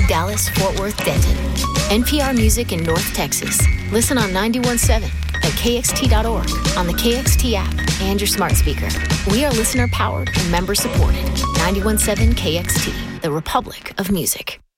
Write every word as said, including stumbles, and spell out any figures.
Dallas, Fort Worth, Denton. N P R Music in North Texas. Listen on ninety-one point seven at K X T dot org, on the K X T app, and your smart speaker. We are listener-powered and member-supported. ninety-one point seven K X T, the Republic of Music.